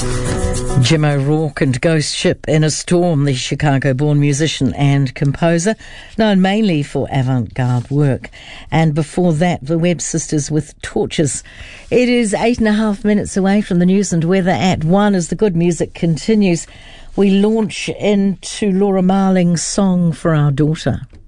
Jim O'Rourke and Ghost Ship in a Storm, the Chicago-born musician and composer, known mainly for avant-garde work. And before that, the Webb Sisters with Torches. It is 8.5 minutes away from the news and weather at 1 as the good music continues. We launch into Laura Marling's Song for Our Daughter.